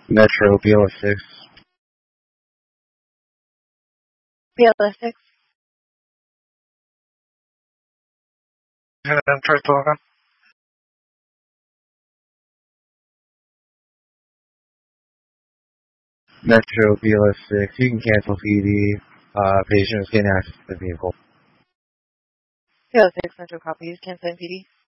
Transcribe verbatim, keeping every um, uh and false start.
Metro B L S six. B L S six. And then try talking. Metro B L S six. You can cancel P D. Uh, patients can access the vehicle. B L S six, Metro copies. Cancel P D.